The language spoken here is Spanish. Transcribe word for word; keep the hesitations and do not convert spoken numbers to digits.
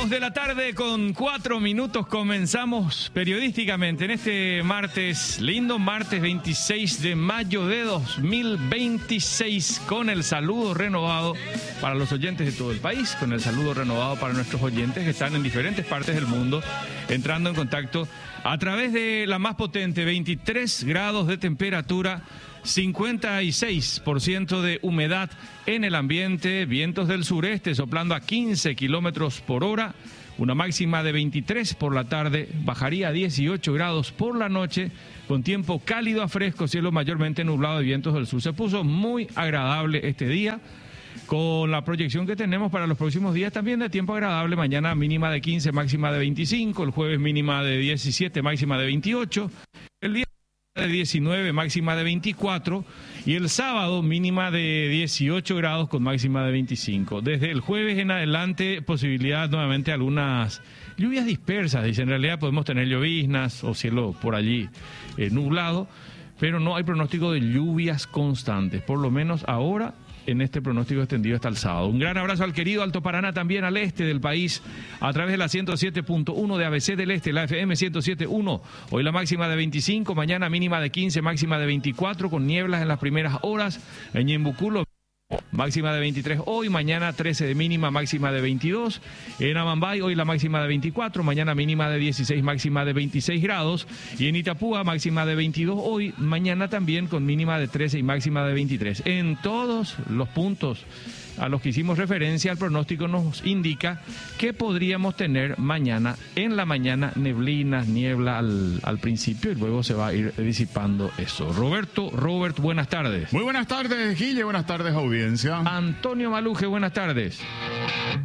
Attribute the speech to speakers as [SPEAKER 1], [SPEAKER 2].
[SPEAKER 1] Dos de la tarde con cuatro minutos comenzamos periodísticamente en este martes, lindo martes veintiséis de mayo de dos mil veintiséis, con el saludo renovado para los oyentes de todo el país, con el saludo renovado para nuestros oyentes que están en diferentes partes del mundo, entrando en contacto a través de la más potente, veintitrés grados de temperatura, cincuenta y seis por ciento de humedad en el ambiente, vientos del sureste soplando a quince kilómetros por hora, una máxima de veintitrés por la tarde, bajaría a dieciocho grados por la noche, con tiempo cálido a fresco, cielo mayormente nublado de vientos del sur. Se puso muy agradable este día, con la proyección que tenemos para los próximos días también de tiempo agradable. Mañana mínima de quince, máxima de veinticinco, el jueves mínima de diecisiete, máxima de veintiocho, el día de diecinueve, máxima de veinticuatro, y el sábado mínima de dieciocho grados con máxima de veinticinco. Desde el jueves en adelante, posibilidad nuevamente algunas lluvias dispersas. Dice, en realidad podemos tener lloviznas o cielo por allí eh, nublado, pero no hay pronóstico de lluvias constantes, por lo menos ahora en este pronóstico extendido hasta el sábado. Un gran abrazo al querido Alto Paraná, también al este del país, a través de la ciento siete punto uno de A B C del Este, la F M ciento siete punto uno. Hoy la máxima de veinticinco, mañana mínima de quince, máxima de veinticuatro, con nieblas en las primeras horas. En Ñembuculo, máxima de veintitrés hoy, mañana trece de mínima, máxima de veintidós. En Amambay, hoy la máxima de veinticuatro, mañana mínima de dieciséis, máxima de veintiséis grados. Y en Itapúa, máxima de veintidós hoy, mañana también con mínima de trece y máxima de veintitrés. En todos los puntos a los que hicimos referencia, el pronóstico nos indica que podríamos tener mañana, en la mañana, neblinas, niebla al, al principio, y luego se va a ir disipando eso. Roberto, Robert, buenas tardes.
[SPEAKER 2] Muy buenas tardes, Guille, buenas tardes, audiencia.
[SPEAKER 1] Antonio Maluje, buenas tardes.